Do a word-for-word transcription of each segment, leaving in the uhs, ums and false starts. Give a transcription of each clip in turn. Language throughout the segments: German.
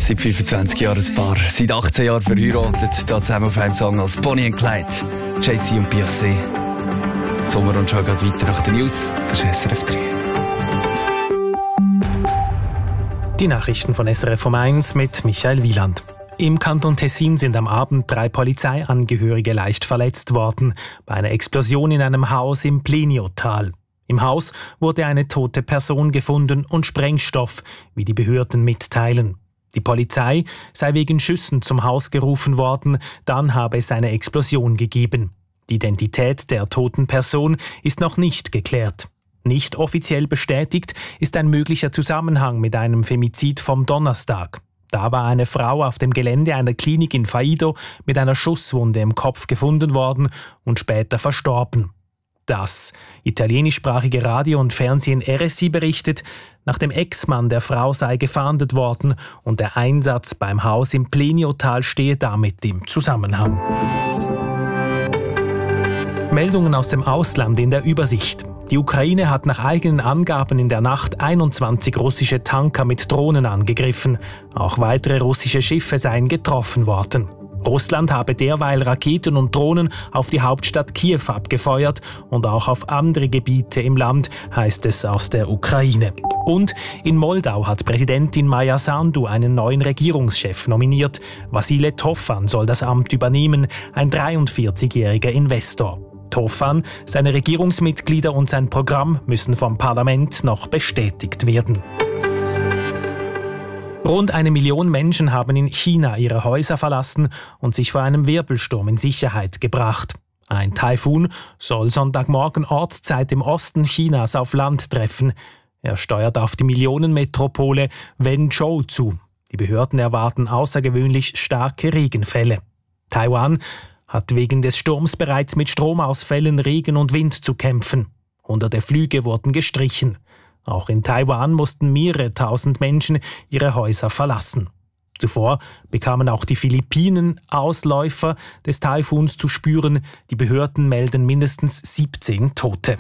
Seit fünfundzwanzig Jahren ein Paar, seit achtzehn Jahren verheiratet, da zusammen auf einem Song als Bonnie und Clyde, Jay-Z und Beyoncé. Die Sommerrundschau geht weiter nach den News, das ist S R F drei. Die Nachrichten von S R F um eins mit Michael Wieland. Im Kanton Tessin sind am Abend drei Polizeiangehörige leicht verletzt worden bei einer Explosion in einem Haus im Pleniotal. Im Haus wurde eine tote Person gefunden und Sprengstoff, wie die Behörden mitteilen. Die Polizei sei wegen Schüssen zum Haus gerufen worden, dann habe es eine Explosion gegeben. Die Identität der toten Person ist noch nicht geklärt. Nicht offiziell bestätigt ist ein möglicher Zusammenhang mit einem Femizid vom Donnerstag. Da war eine Frau auf dem Gelände einer Klinik in Faido mit einer Schusswunde im Kopf gefunden worden und später verstorben. Das italienischsprachige Radio und Fernsehen R S I berichtet, nach dem Ex-Mann der Frau sei gefahndet worden und der Einsatz beim Haus im Pleniotal stehe damit im Zusammenhang. Meldungen aus dem Ausland in der Übersicht. Die Ukraine hat nach eigenen Angaben in der Nacht einundzwanzig russische Tanker mit Drohnen angegriffen. Auch weitere russische Schiffe seien getroffen worden. Russland habe derweil Raketen und Drohnen auf die Hauptstadt Kiew abgefeuert und auch auf andere Gebiete im Land, heißt es aus der Ukraine. Und in Moldau hat Präsidentin Maja Sandu einen neuen Regierungschef nominiert. Vasile Tofan soll das Amt übernehmen, ein dreiundvierzigjähriger Investor. Tofan, seine Regierungsmitglieder und sein Programm müssen vom Parlament noch bestätigt werden. Rund eine Million Menschen haben in China ihre Häuser verlassen und sich vor einem Wirbelsturm in Sicherheit gebracht. Ein Taifun soll Sonntagmorgen Ortszeit im Osten Chinas auf Land treffen. Er steuert auf die Millionenmetropole Wenzhou zu. Die Behörden erwarten außergewöhnlich starke Regenfälle. Taiwan hat wegen des Sturms bereits mit Stromausfällen, Regen und Wind zu kämpfen. Hunderte Flüge wurden gestrichen. Auch in Taiwan mussten mehrere tausend Menschen ihre Häuser verlassen. Zuvor bekamen auch die Philippinen Ausläufer des Taifuns zu spüren. Die Behörden melden mindestens siebzehn Tote.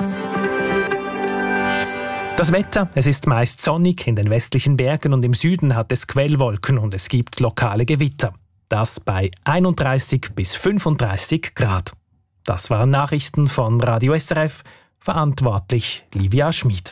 Das Wetter, es ist meist sonnig, in den westlichen Bergen und im Süden hat es Quellwolken und es gibt lokale Gewitter. Das bei einunddreißig bis fünfunddreißig Grad. Das waren Nachrichten von Radio S R F, verantwortlich Livia Schmid.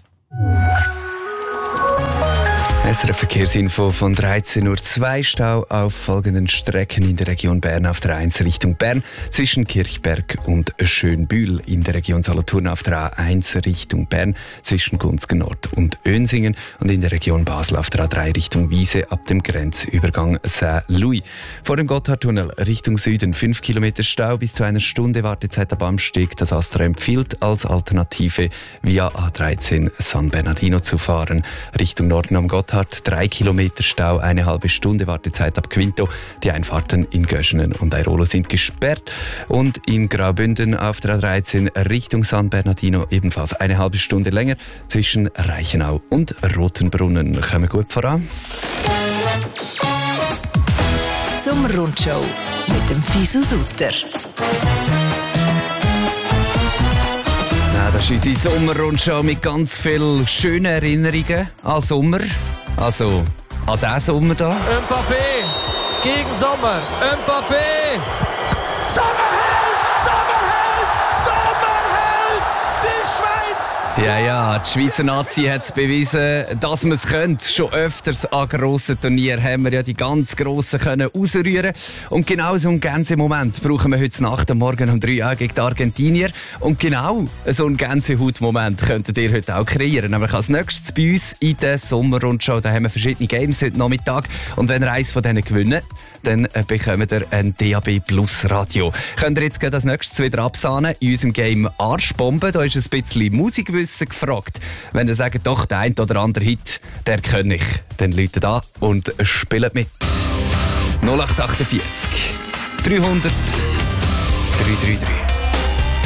S R F Verkehrsinfo von dreizehn Uhr zwei. Stau auf folgenden Strecken in der Region Bern auf der eins Richtung Bern zwischen Kirchberg und Schönbühl, in der Region Solothurn auf der A eins Richtung Bern zwischen Gunzgen Nord und Önsingen und in der Region Basel auf der A drei Richtung Wiese ab dem Grenzübergang Saint-Louis. Vor dem Gotthardtunnel Richtung Süden fünf Kilometer Stau bis zu einer Stunde Wartezeit ab Amsteg. Das Astra empfiehlt als Alternative via A dreizehn San Bernardino zu fahren. Richtung Norden am Gotthard hat drei Kilometer Stau, eine halbe Stunde Wartezeit ab Quinto. Die Einfahrten in Göschenen und Airolo sind gesperrt. Und in Graubünden auf der A dreizehn Richtung San Bernardino ebenfalls eine halbe Stunde länger zwischen Reichenau und Rotenbrunnen. Kommen wir gut voran. Sommerrundschau mit dem Fisu Sutter. Das ist unsere Sommerrundschau mit ganz vielen schönen Erinnerungen an Sommer. Also an diesen Sommer hier. Mbappé gegen Sommer. Mbappé. Sommerheld! Sommerheld! Sommerheld! Die Schweiz! Ja, ja, die Schweizer Nazi hat es bewiesen, dass man es könnte. Schon öfters an grossen Turnieren haben wir ja die ganz Grossen können rausrühren. Und genau so einen Gänsemoment brauchen wir heute Nacht am Morgen um drei Uhr gegen die Argentinier. Und genau so einen Gänsehautmoment könntet ihr heute auch kreieren. Nämlich als nächstes bei uns in der Sommerrundschau. Da haben wir verschiedene Games heute Nachmittag. Und wenn ihr eins von denen gewinnt, dann bekommt ihr ein D A B Plus Radio. Könnt ihr jetzt gleich als nächstes wieder absahnen in unserem Game Arschbombe. Da ist ein bisschen Musikwissen gefragt. Wenn ihr sagt, doch, der ein oder andere Hit, der kann ich, dann läutet an und spielt mit. null acht acht vier dreihundert drei drei drei.